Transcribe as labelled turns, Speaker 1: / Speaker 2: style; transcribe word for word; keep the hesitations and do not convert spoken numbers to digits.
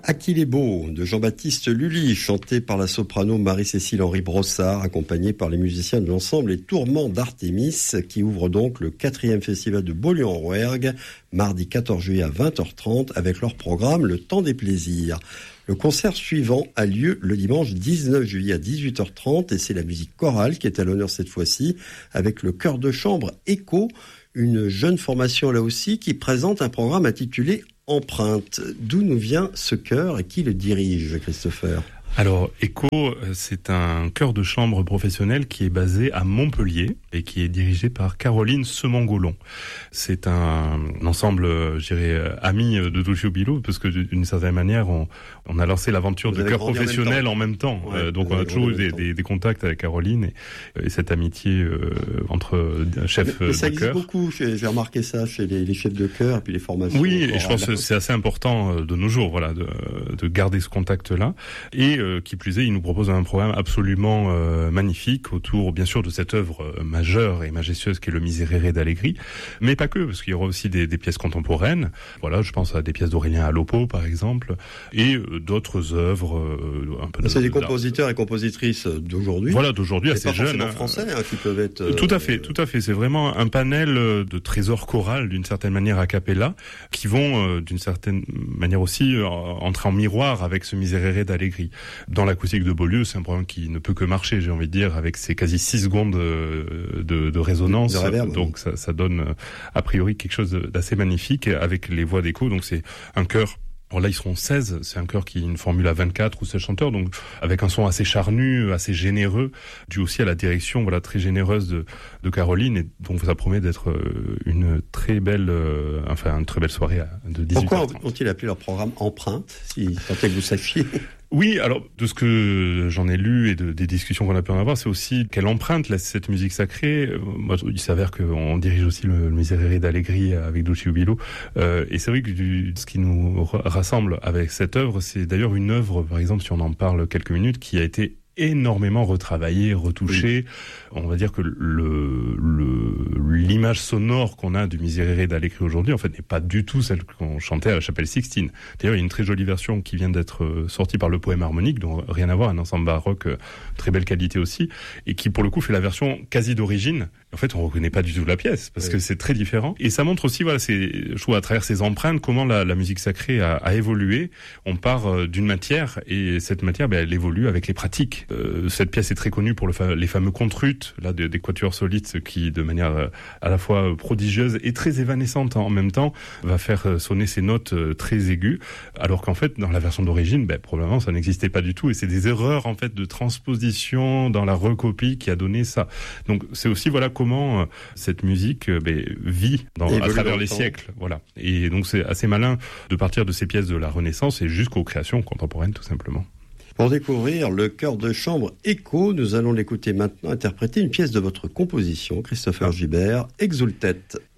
Speaker 1: À qui les beaux de Jean-Baptiste Lully, chanté par la soprano Marie-Cécile Henry Brossard, accompagnée par les musiciens de l'ensemble Les Tourments d'Artémis, qui ouvre donc le quatrième festival de Beaulieu-en-Rouergue, mardi quatorze juillet à vingt heures trente, avec leur programme Le Temps des Plaisirs. Le concert suivant a lieu le dimanche dix-neuf juillet à dix-huit heures trente, et c'est la musique chorale qui est à l'honneur cette fois-ci, avec le chœur de chambre Echo, une jeune formation là aussi, qui présente un programme intitulé Empreinte. D'où nous vient ce chœur et qui le dirige, Christopher ?
Speaker 2: Alors, Echo, c'est un chœur de chambre professionnel qui est basé à Montpellier et qui est dirigé par Caroline Semangolon. C'est un ensemble, je dirais, ami de Duccio Bilot, parce que d'une certaine manière, on, on a lancé l'aventure Vous de chœur professionnel en même temps. En même temps. Ouais, euh, donc, on a toujours eu des, des, des contacts avec Caroline et, et cette amitié euh, entre chefs
Speaker 1: mais, mais ça
Speaker 2: de chœur.
Speaker 1: Ça existe beaucoup, j'ai remarqué ça chez les, les chefs de chœur et puis les formations.
Speaker 2: Oui, et je pense que c'est assez important de nos jours, voilà, de, de garder ce contact-là. Et euh, qui plus est, il nous propose un programme absolument euh, magnifique autour, bien sûr, de cette œuvre euh, majeure et majestueuse qui est le Miserere d'Allegri, mais pas que, parce qu'il y aura aussi des, des pièces contemporaines. Voilà, je pense à des pièces d'Aurélien Alopo, par exemple, et euh, d'autres œuvres. Euh, un peu de,
Speaker 1: c'est des compositeurs et compositrices d'aujourd'hui.
Speaker 2: Voilà, d'aujourd'hui, assez jeunes.
Speaker 1: Hein, français, hein, qui peuvent être. Euh,
Speaker 2: tout à fait, tout à fait. C'est vraiment un panel de trésors chorales, d'une certaine manière, a cappella, qui vont, euh, d'une certaine manière aussi, euh, entrer en miroir avec ce Miserere d'Allegri. Dans l'acoustique de Beaulieu, c'est un programme qui ne peut que marcher, j'ai envie de dire, avec ses quasi six secondes de, de, de résonance.
Speaker 1: De réverb,
Speaker 2: donc
Speaker 1: oui.
Speaker 2: ça, ça donne a priori quelque chose d'assez magnifique avec les voix d'écho. Donc c'est un chœur. Alors là, ils seront seize. C'est un chœur qui est une formule à vingt-quatre ou seize chanteurs, donc avec un son assez charnu, assez généreux, dû aussi à la direction, voilà, très généreuse de, de Caroline, et donc ça promet d'être une très belle, euh, enfin une très belle soirée de dix-huit heures trente.
Speaker 1: Pourquoi ont-ils appelé leur programme Empreinte, si tant est que vous sachiez?
Speaker 2: Oui, alors de ce que j'en ai lu et de, des discussions qu'on a pu en avoir, c'est aussi quelle empreinte laisse cette musique sacrée. Moi, il s'avère qu'on dirige aussi le, le Miserere d'Allegri avec Duccio Bilot, euh, et c'est vrai que du, ce qui nous rassemble avec cette œuvre, c'est d'ailleurs une œuvre, par exemple, si on en parle quelques minutes, qui a été énormément retravaillé, retouché. Oui. On va dire que le, le, l'image sonore qu'on a du Miserere d'Allegri aujourd'hui, en fait, n'est pas du tout celle qu'on chantait à la Chapelle Sixtine. D'ailleurs, il y a une très jolie version qui vient d'être sortie par le Poème Harmonique, dont rien à voir, un ensemble baroque, très belle qualité aussi, et qui, pour le coup, fait la version quasi d'origine. En fait, on reconnaît pas du tout la pièce, parce oui. que c'est très différent. Et ça montre aussi, voilà, c'est, je trouve, à travers ces empreintes, comment la, la musique sacrée a, a évolué. On part d'une matière, et cette matière, ben, elle évolue avec les pratiques. Euh, cette pièce est très connue pour le fa- les fameux contrutes là des, des quatuors solides qui, de manière euh, à la fois prodigieuse et très évanescente en même temps, va faire sonner ces notes euh, très aiguës, alors qu'en fait dans la version d'origine, ben, probablement ça n'existait pas du tout, et c'est des erreurs en fait de transposition dans la recopie qui a donné ça. Donc c'est aussi voilà comment euh, cette musique euh, ben, vit dans, à travers les siècles, voilà. Et donc c'est assez malin de partir de ces pièces de la Renaissance et jusqu'aux créations contemporaines tout simplement.
Speaker 1: Pour découvrir le chœur de chambre Echo, nous allons l'écouter maintenant interpréter une pièce de votre composition, Christopher Gibert, Exultet.